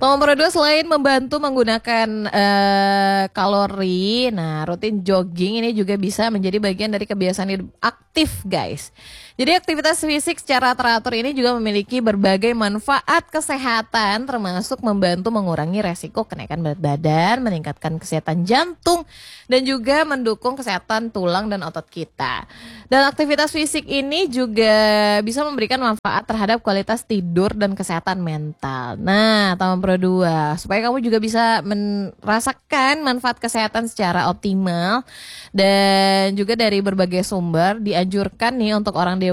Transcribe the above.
Nomor 2, selain membantu menggunakan kalori, nah rutin jogging ini juga bisa menjadi bagian dari kebiasaan hidup aktif, guys. Jadi aktivitas fisik secara teratur ini juga memiliki berbagai manfaat kesehatan, termasuk membantu mengurangi resiko kenaikan berat badan, meningkatkan kesehatan jantung, dan juga mendukung kesehatan tulang dan otot kita. Dan aktivitas fisik ini juga bisa memberikan manfaat terhadap kualitas tidur dan kesehatan mental. Nah, nomor 2, supaya kamu juga bisa merasakan manfaat kesehatan secara optimal dan juga dari berbagai sumber, dianjurkan nih untuk orang dewasa